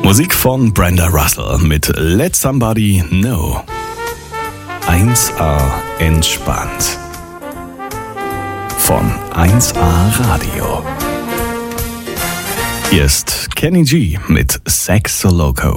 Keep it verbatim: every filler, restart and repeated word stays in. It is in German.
Musik von Brenda Russell mit Let Somebody Know. eins A entspannt. Von eins A Radio. Hier ist Kenny G mit Sex So Loco.